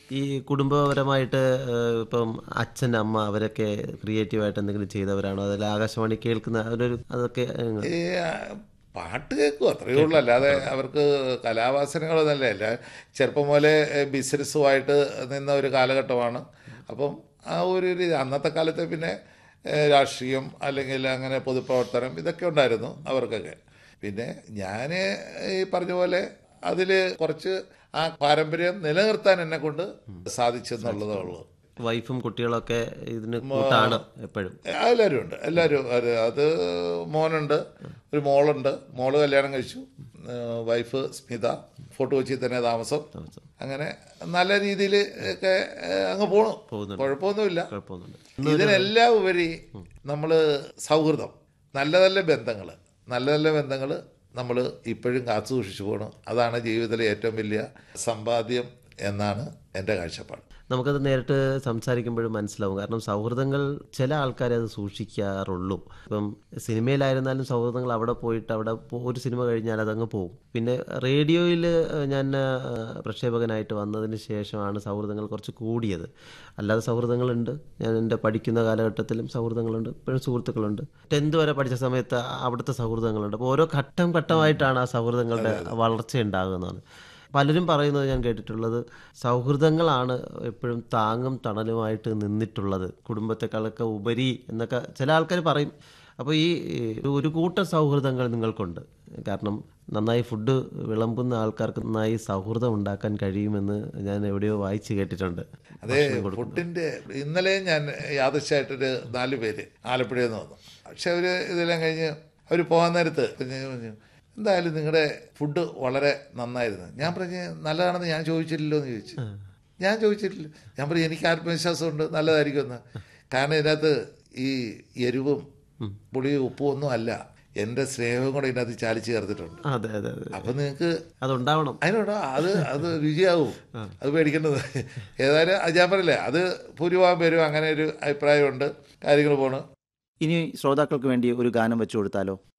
ഈ കുടുംബപരമായിട്ട് ഇപ്പം അച്ഛൻ അമ്മ അവരൊക്കെ ക്രിയേറ്റീവായിട്ട് എന്തെങ്കിലും ചെയ്തവരാണോ? അതിൽ ആകാശവാണി കേൾക്കുന്ന അവരൊരു അതൊക്കെ ഈ പാട്ട് കേൾക്കും അത്രയേ ഉള്ളൂ. അല്ലാതെ അവർക്ക് കലാവാസനകളൊന്നല്ല. അല്ല, ചെറുപ്പം മുതലേ ബിസിനസ്സുമായിട്ട് നിന്ന ഒരു കാലഘട്ടമാണ്. അപ്പം ആ ഒരു അന്നത്തെ കാലത്ത് പിന്നെ രാഷ്ട്രീയം അല്ലെങ്കിൽ അങ്ങനെ പൊതുപ്രവർത്തനം ഇതൊക്കെ ഉണ്ടായിരുന്നു അവർക്കൊക്കെ. പിന്നെ ഞാൻ ഈ പറഞ്ഞ പോലെ അതിൽ കുറച്ച് ആ പാരമ്പര്യം നിലനിർത്താൻ എന്നെ കൊണ്ട് സാധിച്ചെന്നുള്ളതേ ഉള്ളൂ. വൈഫും കുട്ടികളൊക്കെ ഇതിന് കൂട്ടാണ് എപ്പോഴും. എല്ലാവരും ഉണ്ട്, എല്ലാവരും. അത് മോനുണ്ട്, ഒരു മോളുണ്ട്. മോള് കല്യാണം കഴിച്ചു. വൈഫ് സ്മിത ഫോർട്ട് കൊച്ചിയിൽ തന്നെ താമസം. അങ്ങനെ നല്ല രീതിയിൽ ഒക്കെ അങ്ങ് പോണു, കുഴപ്പമൊന്നുമില്ല. ഇതിനെല്ലാം ഉപരി നമ്മൾ സൗഹൃദം, നല്ല നല്ല ബന്ധങ്ങൾ, നല്ല നല്ല ബന്ധങ്ങൾ നമ്മൾ ഇപ്പോഴും കാത്തു സൂക്ഷിച്ചു പോകണം. അതാണ് ജീവിതത്തിലെ ഏറ്റവും വലിയ സമ്പാദ്യം എന്നാണ് എൻ്റെ കാഴ്ചപ്പാട്. നമുക്കത് നേരിട്ട് സംസാരിക്കുമ്പോഴും മനസ്സിലാവും. കാരണം സൗഹൃദങ്ങൾ ചില ആൾക്കാരെ അത് സൂക്ഷിക്കാറുള്ളൂ. ഇപ്പം സിനിമയിലായിരുന്നാലും സൗഹൃദങ്ങൾ അവിടെ പോയിട്ട് അവിടെ ഒരു സിനിമ കഴിഞ്ഞാൽ അതങ്ങ് പോകും. പിന്നെ റേഡിയോയിൽ ഞാൻ പ്രക്ഷേപകനായിട്ട് വന്നതിന് ശേഷമാണ് സൗഹൃദങ്ങൾ കുറച്ച് കൂടിയത്. അല്ലാതെ സൗഹൃദങ്ങളുണ്ട്. ഞാൻ എൻ്റെ പഠിക്കുന്ന കാലഘട്ടത്തിലും സൗഹൃദങ്ങളുണ്ട്, ഇപ്പോഴും സുഹൃത്തുക്കളുണ്ട്. 10th വരെ പഠിച്ച സമയത്ത് അവിടുത്തെ സൗഹൃദങ്ങളുണ്ട്. അപ്പോൾ ഓരോ ഘട്ടം ഘട്ടമായിട്ടാണ് ആ സൗഹൃദങ്ങളുടെ വളർച്ച ഉണ്ടാകുന്നത്. പലരും പറയുന്നത് ഞാൻ കേട്ടിട്ടുള്ളത്, സൗഹൃദങ്ങളാണ് എപ്പോഴും താങ്ങും തണലുമായിട്ട് നിന്നിട്ടുള്ളത്, കുടുംബത്തെക്കാളൊക്കെ ഉപരി എന്നൊക്കെ ചില ആൾക്കാർ പറയും. അപ്പോൾ ഈ ഒരു കൂട്ടം സൗഹൃദങ്ങൾ നിങ്ങൾക്കുണ്ട്. കാരണം നന്നായി ഫുഡ് വിളമ്പുന്ന ആൾക്കാർക്ക് നന്നായി സൗഹൃദം ഉണ്ടാക്കാൻ കഴിയുമെന്ന് ഞാൻ എവിടെയോ വായിച്ച് കേട്ടിട്ടുണ്ട്. അതെ, ഫുഡിൻ്റെ ഇന്നലെ ഞാൻ യാദൃശ്യമായിട്ടൊരു 4 പേര് ആലപ്പുഴയിൽ നിന്ന് വന്നു. പക്ഷെ അവർ ഇതെല്ലാം കഴിഞ്ഞ് അവർ പോകാൻ നേരത്ത് പറഞ്ഞു, എന്തായാലും നിങ്ങളുടെ ഫുഡ് വളരെ നന്നായിരുന്നു. ഞാൻ പറഞ്ഞ് നല്ലതാണെന്ന് ഞാൻ ചോദിച്ചില്ലല്ലോ എന്ന് ചോദിച്ചു. ഞാൻ ചോദിച്ചിട്ടില്ല. ഞാൻ പറഞ്ഞു എനിക്ക് ആത്മവിശ്വാസമുണ്ട് നല്ലതായിരിക്കുമെന്ന്. കാരണം ഇതിനകത്ത് ഈ എരിവും പുളിയും ഉപ്പും ഒന്നും അല്ല, എൻ്റെ സ്നേഹവും കൂടെ ഇതിനകത്ത് ചാലിച്ച് ചേർത്തിട്ടുണ്ട്. അപ്പം നിങ്ങൾക്ക് അതുണ്ടാവണം, അത് രുചിയാവും, അത് പേടിക്കേണ്ടത്. ഏതായാലും ഞാൻ പറയില്ലേ, അത് ഭൂരിഭാഗം പേരും അങ്ങനെ ഒരു അഭിപ്രായമുണ്ട്. കാര്യങ്ങൾ പോണ്. ഇനി ശ്രോതാക്കൾക്ക് വേണ്ടി ഒരു ഗാനം വെച്ചു കൊടുത്താലോ?